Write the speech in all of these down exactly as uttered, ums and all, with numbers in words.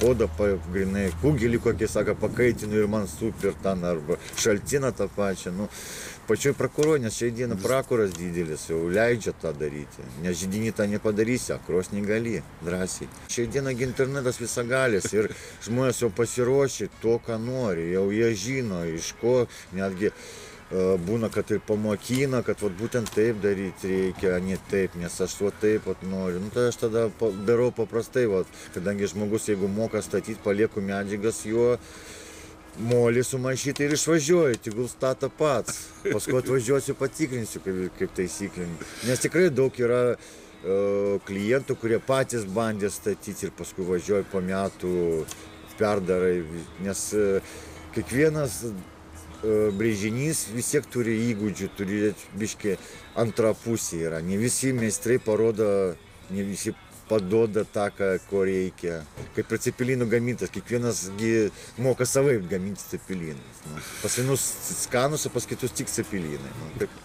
odą, grinai, kugelį kokį, sako, pakaitinu ir man super ten, arba šaltiną tą pačią. Nu, pačioj prokuroj, nes šiai dieną prokuras didelis jau leidžia tą daryti. Nes židinį tą nepadarysi, krosnį gali, drąsiai. Šiai dieną internetas visagalis ir žmonės jau pasiruošė to, ką nori, jau jie žino, iš ko netgi būna, kad ir pamokina, kad vat, būtent taip daryti reikia, ne taip, nes aš va taip vat, noriu. Nu, tai aš tada darau paprastai, vat, kadangi žmogus, jeigu moka statyti, palieku medžiagas, juo molį sumaišyti ir išvažiuoju, tegul stato pats. Paskui atvažiuosiu, patikrinsiu, kaip, kaip taisyklė. Nes tikrai daug yra uh, klientų, kurie patys bandė statyti ir paskui važiuoju po metų, perdarai, nes uh, kiekvienas brėžinys vis tiek turi įgūdžių, turi biškį antrą pusę yra. Ne visi meistrai parodo, ne visi paduoda tą, ko reikia. Kaip ir cepelinų gamintas, kiekvienas moka savaip gaminti cepelinus. Nu, pas vienus skanus, o pas kitus tik cepelinai. Nu, kaip...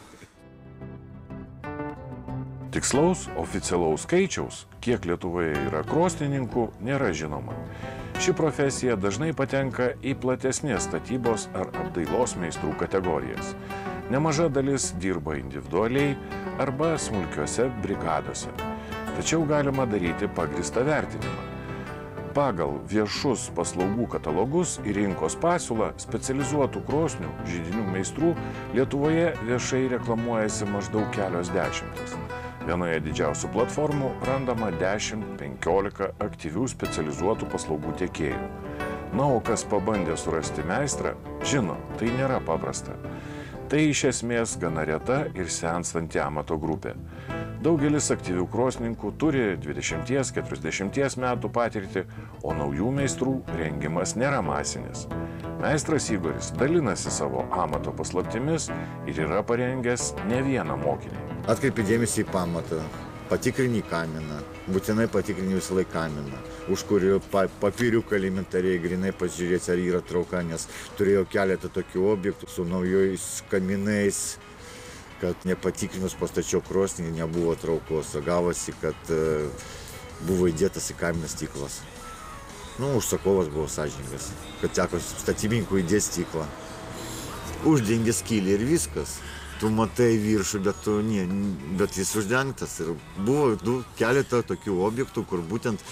Tikslaus oficialaus skaičiaus, kiek Lietuvoje yra krosnininkų, nėra žinoma. Ši profesija dažnai patenka į platesnės statybos ar apdailos meistrų kategorijas. Nemaža dalis dirba individualiai arba smulkiose brigadose. Tačiau galima daryti pagrįstą vertinimą. Pagal viešus paslaugų katalogus ir rinkos pasiūlą specializuotų krosnių židinių meistrų Lietuvoje viešai reklamuojasi maždaug kelios dešimtis. Vienoje didžiausių platformų randama dešimt penkiolika aktyvių specializuotų paslaugų tiekėjų. Na, o kas pabandė surasti meistrą, žino, tai nėra paprasta. Tai iš esmės gana reta ir senstanti amato grupė. Daugelis aktyvių krosnininkų turi dvidešimties keturiasdešimties metų patirtį, o naujų meistrų rengimas nėra masinis. Meistras Igoris dalinasi savo amato paslaptimis ir yra parengęs ne vieną mokinį. Atkreipi dėmesį į pamatą, patikrini kaminą, būtinai patikrini visą laiką kaminą, už kurių papiriuką elementariai grinai pasižiūrėti, ar yra trauka, nes turėjau keletą tokių objektų su naujais kaminais, kad nepatikrinus pastačiau krosnį, nebuvo traukos, gavosi, kad buvo įdėtas į kaminą stiklas. Nu, užsakovas buvo sąžiningas, kad teko statybininkui įdėti stiklą. Uždengė skylį ir viskas. Tu matai viršų, bet, tu, ne, bet jis uždengtas. Ir buvo du, keletą tokių objektų, kur būtent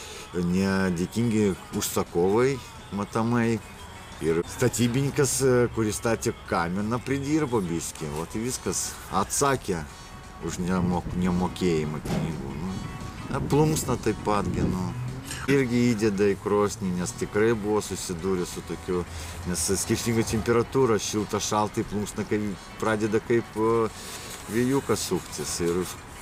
nedėkingi užsakovai matomai. Ir statybininkas, kuris statė kaminą, pridirbo biskį. O tai viskas atsakė už nemok, nemokėjimą pinigų. Nu, plunksna taip pat, nu, irgi įdeda į krosnį, nes tikrai buvo susidūrę su tokiu, nes skirtinga temperatūra, šilta, šaltai, plunksna pradeda kaip vėjukas suktis ir,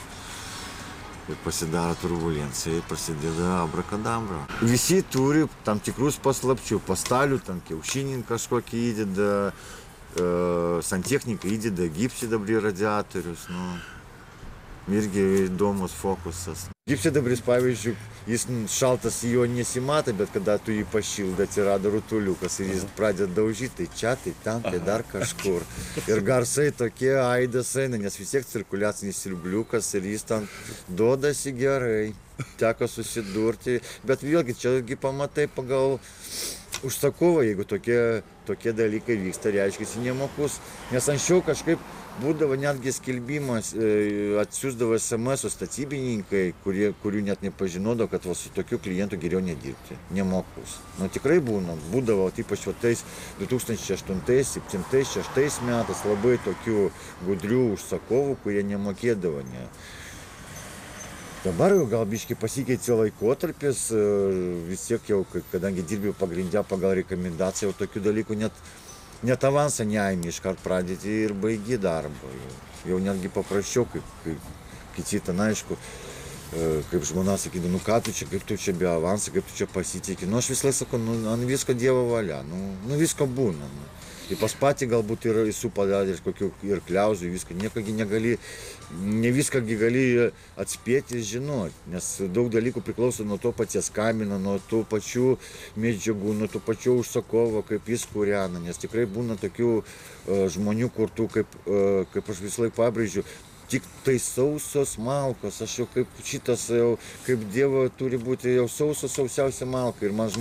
ir pasidaro turbulencija, ir prasideda abrakadabra. Visi turi tam tikrus paslapčių, pastalių, tam kiaušinį kažkokį įdeda, e, santechnika įdeda gipsidabrį radiatorius, nu, irgi įdomus fokusas. Gipsidabris, pavyzdžiui, jis šaltas jo nesimato, bet kada tu jį pašildai, atsirado rutuliukas ir jis pradeda daužyti, tai čia, tai ten, tai dar kažkur. Ir garsai tokie, aidas eina, nes vis tiek cirkuliacinis siurbliukas ir jis ten duodasi gerai. Teko susidurti, bet vėlgi čiagi pamatai pagal užsakovą, jeigu tokie, tokie dalykai vyksta, reiškia, jis nemokus. Nes anksčiau kažkaip būdavo netgi skelbimas, atsiųsdavo es em es statybininkai, kurie, kurių net nepažinodavo, kad va, su tokiu klientu geriau nedirbti, nemokus. Nu, tikrai būna, būdavo, ypač va, tais du tūkstančiai aštuntais, septintais, šeštais metais labai tokių gudrių užsakovų, kurie nemokėdavo. Ne. Dabar jau gal biškai pasikeitė laikotarpis, vis tiek jau, kadangi dirbiu pagrindę pagal rekomendaciją, jau tokių dalykų net, net avansą neaimi, iškart pradėti ir baigi darbą. Jau, jau netgi paprasčiau, kaip, kaip kiti ten, aišku, kaip žmona sakydavo, nu ką tu čia, kaip tu čia be avansą, kaip tu čia pasitikė. Nu aš vis laik sakau, nu ant visko Dievo valia, nu, nu visko būna. Nu. Ir pas patį galbūt ir esu padaręs kokių ir kliauzų, viską, niekągi negali, ne viską gali atspėti ir žinoti, nes daug dalykų priklauso nuo to paties kamino, nuo tų pačių medžiagų, nuo tų pačių užsakovo, kaip jis kūrena, nes tikrai būna tokių uh, žmonių, kur tu, kaip, uh, kaip aš vis laik pabrėžiu, tik tai sausos malkos, aš jau kaip šitas, jau, kaip Dievo turi būti jau sausos, sausiausia malka ir man